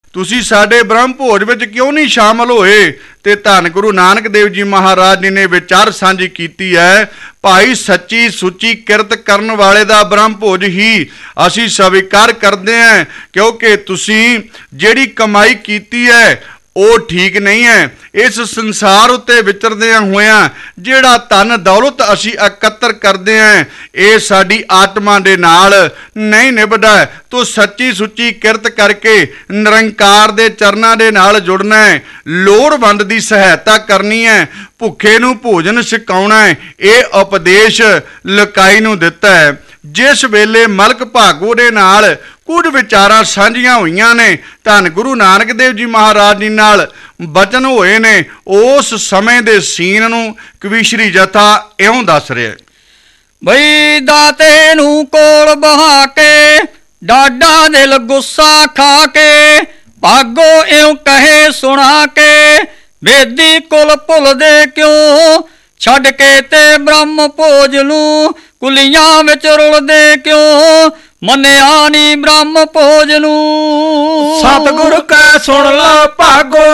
ਤੁਸੀਂ ਸਾਡੇ ਬ੍ਰਹਮ ਭੋਜ ਵਿੱਚ ਕਿਉਂ ਨਹੀਂ ਸ਼ਾਮਲ ਹੋਏ। ਤੇ ਧੰਨ ਗੁਰੂ ਨਾਨਕ ਦੇਵ ਜੀ ਮਹਾਰਾਜ ਜੀ ਨੇ ਵਿਚਾਰ ਸਾਂਝੀ ਕੀਤੀ ਹੈ, ਭਾਈ ਸੱਚੀ ਸੁੱਚੀ ਕਿਰਤ ਕਰਨ ਵਾਲੇ ਦਾ ਬ੍ਰਹਮ ਭੋਜ ਹੀ ਅਸੀਂ ਸਵੀਕਾਰ ਕਰਦੇ ਹਾਂ, ਕਿਉਂਕਿ ਤੁਸੀਂ ਜਿਹੜੀ ਕਮਾਈ ਕੀਤੀ ਹੈ ਉਹ ਠੀਕ ਨਹੀਂ ਹੈ। ਇਸ ਸੰਸਾਰ ਉੱਤੇ ਵਿਚਰਦਿਆਂ ਹੋਇਆਂ ਜਿਹੜਾ ਧਨ ਦੌਲਤ ਅਸੀਂ ਇਕੱਤਰ ਕਰਦੇ ਹਾਂ ਇਹ ਸਾਡੀ ਆਤਮਾ ਦੇ ਨਾਲ ਨਹੀਂ ਨਿਭਦਾ। ਤੋ ਸੱਚੀ ਸੁੱਚੀ ਕਿਰਤ ਕਰਕੇ ਨਿਰੰਕਾਰ ਦੇ ਚਰਨਾਂ ਦੇ ਨਾਲ ਜੁੜਨਾ ਹੈ, ਲੋੜਵੰਦ ਦੀ ਸਹਾਇਤਾ ਕਰਨੀ ਹੈ, ਭੁੱਖੇ ਨੂੰ ਭੋਜਨ ਛਕਾਉਣਾ ਹੈ। ਇਹ ਉਪਦੇਸ਼ ਲੁਕਾਈ ਨੂੰ ਦਿੱਤਾ ਹੈ। ਜਿਸ ਵੇਲੇ ਮਲਕ ਭਾਗੋ ਦੇ ਨਾਲ ਕੁਝ ਵਿਚਾਰਾਂ ਸਾਂਝੀਆਂ ਹੋਈਆਂ ਨੇ, ਧੰਨ ਗੁਰੂ ਨਾਨਕ ਦੇਵ ਜੀ ਮਹਾਰਾਜ ਜੀ ਨਾਲ ਬਚਨ ਹੋਏ ਨੇ, ਉਸ ਸਮੇਂ ਦੇ ਸੀਨ ਨੂੰ ਕਵੀਸ਼ਰੀ ਜਥਾ ਇਉਂ ਦੱਸ ਰਿਹਾ। ਬਈ ਦਾਤੇ ਨੂੰ ਕੋਲ ਬਹਾ ਕੇ ਡਾਡਾ ਦਿਲ ਗੁੱਸਾ ਖਾ ਕੇ, ਭਾਗੋ ਇਉਂ ਕਹੇ ਸੁਣਾ ਕੇ, ਵੇਦੀ ਕੁਲ ਭੁੱਲਦੇ ਕਿਉਂ, ਛੱਡ ਕੇ ਤੇ ਬ੍ਰਹਮ ਭੋਜ ਨੂੰ, ਕੁਲੀਆਂ ਵਿੱਚ ਰੁਲਦੇ ਕਿਉਂ, ਮੰਨਿਆ ਨੀ ਬ੍ਰਹਮ ਭੋਜ ਨੂੰ। ਸਤਿਗੁਰ ਕੈ ਸੁਣ ਲਾ ਭਾਗੋ